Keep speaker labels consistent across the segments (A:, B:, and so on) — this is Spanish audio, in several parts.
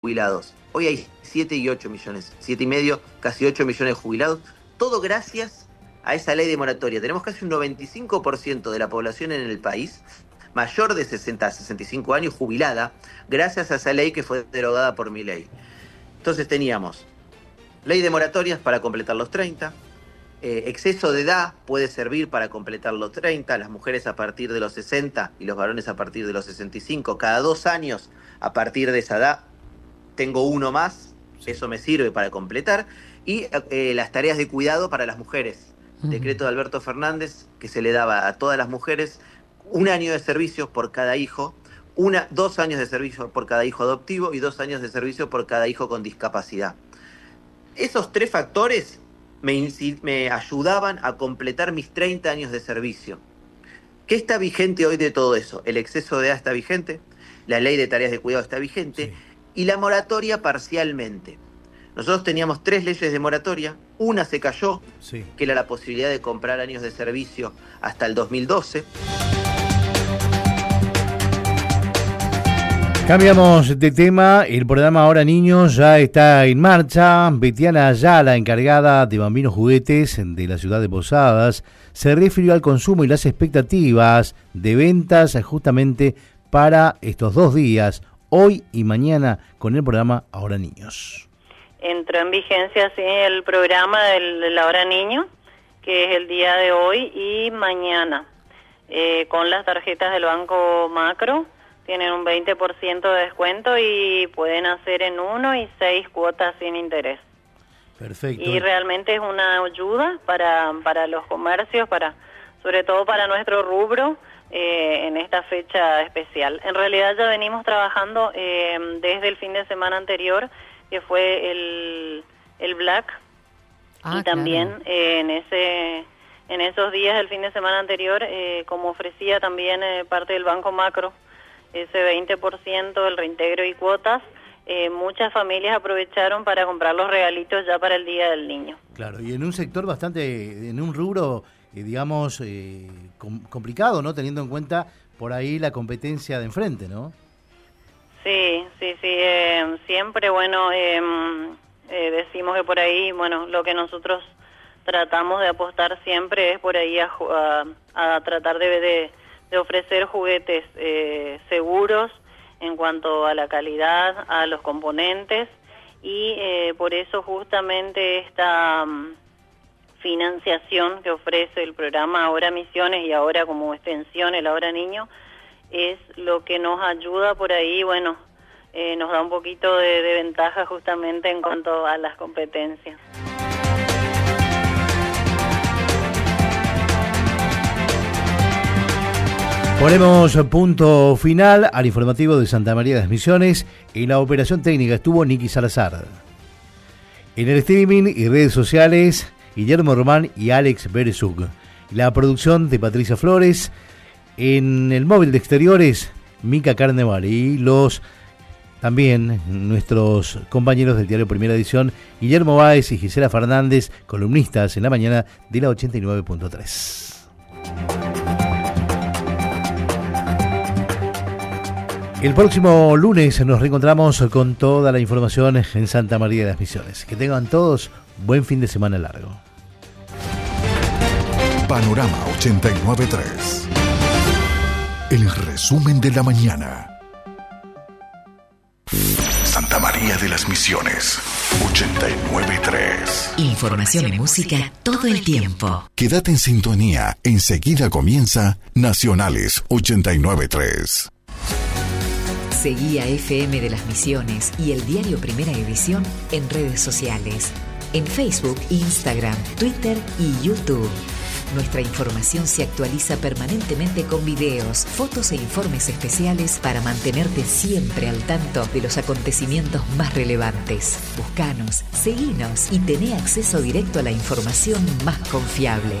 A: jubilados. Hoy hay 7 y 8 millones, 7 y medio, casi 8 millones de jubilados. Todo gracias a esa ley de moratoria. Tenemos casi un 95% de la población en el país mayor de 60 a 65 años jubilada, gracias a esa ley que fue derogada por Milei. Entonces teníamos ley de moratorias para completar los 30, exceso de edad puede servir para completar los 30, las mujeres a partir de los 60 y los varones a partir de los 65, cada 2 años a partir de esa edad tengo uno más, eso me sirve para completar, y las tareas de cuidado para las mujeres, decreto de Alberto Fernández que se le daba a todas las mujeres 1 año de servicio por cada hijo, 2 años de servicio por cada hijo adoptivo y 2 años de servicio por cada hijo con discapacidad. Esos 3 factores me ayudaban a completar mis 30 años de servicio. ¿Qué está vigente hoy de todo eso? El exceso de edad está vigente, la ley de tareas de cuidado está vigente, y la moratoria parcialmente. Nosotros teníamos 3 leyes de moratoria, una se cayó, que era la posibilidad de comprar años de servicio hasta el 2012.
B: Cambiamos de tema, el programa Ahora Niños ya está en marcha. Betiana Ayala, encargada de Bambinos Juguetes de la ciudad de Posadas, se refirió al consumo y las expectativas de ventas justamente para estos 2 días, hoy y mañana, con el programa Ahora Niños.
C: Entró en vigencia sí el programa del Ahora Niño, que es el día de hoy y mañana, con las tarjetas del Banco Macro. Tienen un 20% de descuento y pueden hacer en 1 y 6 cuotas sin interés.
B: Perfecto.
C: Y realmente es una ayuda para los comercios, sobre todo para nuestro rubro, en esta fecha especial. En realidad ya venimos trabajando desde el fin de semana anterior, que fue el Black, y también en esos días del fin de semana anterior, como ofrecía también parte del Banco Macro, ese 20%, el reintegro y cuotas, muchas familias aprovecharon para comprar los regalitos ya para el Día del Niño.
B: Claro, y en un sector bastante, en un rubro, digamos, complicado, ¿no? Teniendo en cuenta por ahí la competencia de enfrente, ¿no?
C: Sí, siempre, bueno, decimos que por ahí, bueno, lo que nosotros tratamos de apostar siempre es por ahí a tratar de ofrecer juguetes seguros en cuanto a la calidad, a los componentes, y por eso justamente esta financiación que ofrece el programa Ahora Misiones y ahora como extensión el Ahora Niño es lo que nos ayuda por ahí, bueno, nos da un poquito de ventaja justamente en cuanto a las competencias.
B: Ponemos punto final al informativo de Santa María de las Misiones. En la operación técnica estuvo Nicky Salazar. En el streaming y redes sociales, Guillermo Román y Alex Beresug. La producción de Patricia Flores. En el móvil de exteriores, Mica Carneval. Y también nuestros compañeros del diario Primera Edición, Guillermo Báez y Gisela Fernández, columnistas en la mañana de la 89.3. El próximo lunes nos reencontramos con toda la información en Santa María de las Misiones. Que tengan todos buen fin de semana largo.
D: Panorama 89.3. El resumen de la mañana. Santa María de las Misiones 89.3.
E: Información y música todo el tiempo.
D: Quédate en sintonía. Enseguida comienza Nacionales 89.3.
E: Seguí a FM de las Misiones y el diario Primera Edición en redes sociales. En Facebook, Instagram, Twitter y YouTube. Nuestra información se actualiza permanentemente con videos, fotos e informes especiales para mantenerte siempre al tanto de los acontecimientos más relevantes. Búscanos, seguinos y tené acceso directo a la información más confiable.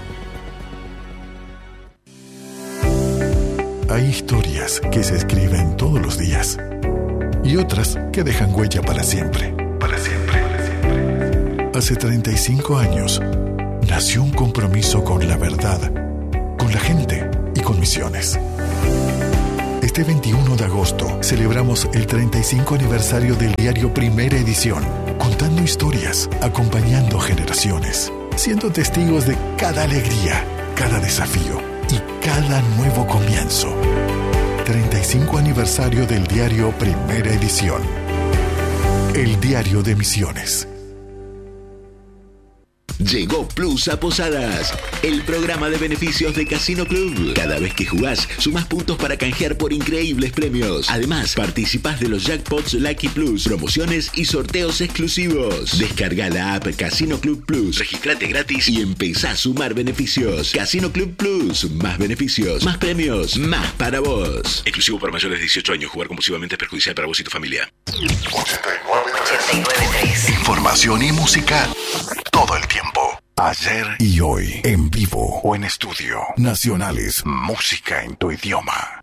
D: Hay historias que se escriben todos los días y otras que dejan huella para siempre. Para siempre. Hace 35 años nació un compromiso con la verdad, con la gente y con Misiones. Este Este 21 de agosto celebramos el 35 aniversario del diario Primera Edición, contando historias, acompañando generaciones, siendo testigos de cada alegría, cada desafío y cada nuevo comienzo. 35 aniversario del diario Primera Edición. El diario de Misiones.
F: Llegó Plus a Posadas, el programa de beneficios de Casino Club. Cada vez que jugás, sumás puntos para canjear por increíbles premios. Además, participás de los jackpots Lucky Plus, promociones y sorteos exclusivos. Descarga la app Casino Club Plus, registrate gratis y empezá a sumar beneficios. Casino Club Plus, más beneficios, más premios, más para vos. Exclusivo para mayores de 18 años. Jugar compulsivamente es perjudicial para vos y tu familia.
D: 89.3. Información y música todo el tiempo. Ayer y hoy, en vivo o en estudio. Nacionales, música en tu idioma.